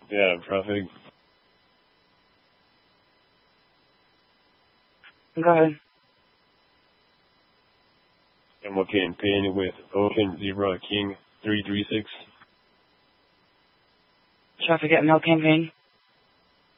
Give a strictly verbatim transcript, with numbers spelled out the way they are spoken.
Yeah, traffic. Go ahead. I'm okay in paying with Ocean Zebra King three three six. Traffic at Mail Campaign.